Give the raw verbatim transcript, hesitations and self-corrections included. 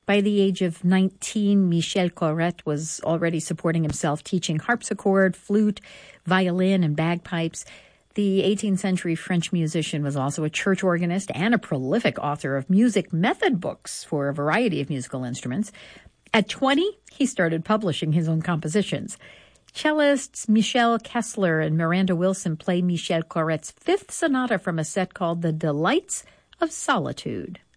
By the age of nineteen, Michel Corrette was already supporting himself, teaching harpsichord, flute, violin, and bagpipes. The eighteenth century French musician was also a church organist and a prolific author of music method books for a variety of musical instruments. At twenty, he started publishing his own compositions. Cellists Michel Kessler and Miranda Wilson play Michel Corrette's fifth sonata from a set called The Delights of Solitude.